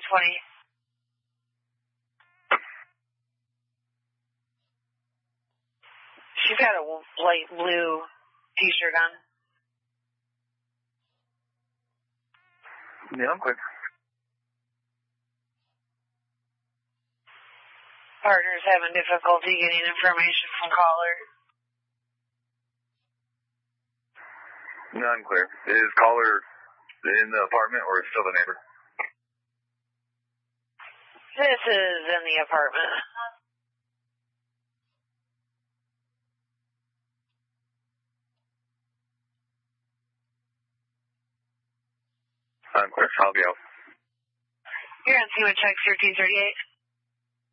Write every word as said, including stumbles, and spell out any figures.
twenty. She's got a light blue t-shirt on. Yeah, I'm clear. Partner's having difficulty getting information from caller. No, I'm clear. Is caller in the apartment or still the neighbor? This is in the apartment. I'm clear. I'll be out. You're on C one check thirteen thirty-eight.